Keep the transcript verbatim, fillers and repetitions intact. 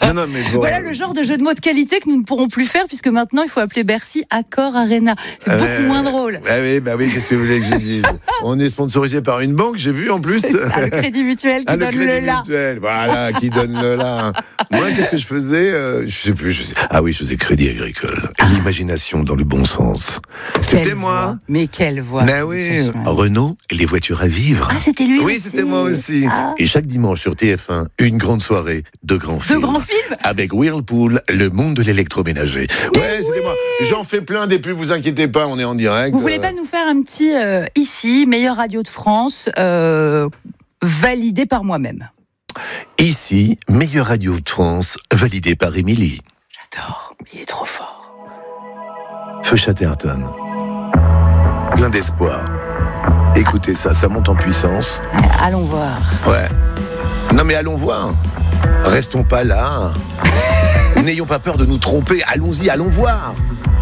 Non, non, mais bon, Voilà le genre de jeu de mots de qualité que nous ne pourrons plus faire, puisque maintenant il faut appeler Bercy Accor Arena. C'est euh, beaucoup moins drôle. Bah oui, bah oui, qu'est-ce que vous voulez que je dise? On est sponsorisé par une banque, j'ai vu en plus. C'est ça, le Crédit Mutuel qui Ah, le donne Crédit le là. Mutuel, voilà, qui donne le là. Moi, qu'est-ce que je faisais euh, Je sais plus. Je sais... Ah oui, je faisais Crédit Agricole. L'imagination dans le bon sens. C'était Quelle moi. voix. Mais quelle voix. Ben oui, Renault, les voitures à vivre. Ah, c'était lui Oui, aussi. c'était moi aussi. Ah. Et chaque dimanche sur T F un, une grande soirée de grands De films. grands films. Avec Whirlpool, le monde de l'électroménager. Ouais, c'était moi. J'en fais plein des pubs, vous inquiétez pas, on est en direct. Vous voulez pas nous faire un petit euh, ici, meilleure radio de France, euh, validé par moi-même? Ici, meilleure radio de France, validée par Émilie. J'adore, il est trop fort. Feu Chatterton. Plein d'espoir. Écoutez ça, ça monte en puissance. Allons voir. Ouais. Non mais allons voir. Restons pas là. N'ayons pas peur de nous tromper. Allons-y, allons voir.